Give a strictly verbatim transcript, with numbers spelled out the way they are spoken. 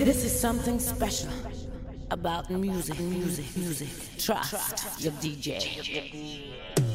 This is something special about music, music, music. Trust your D J.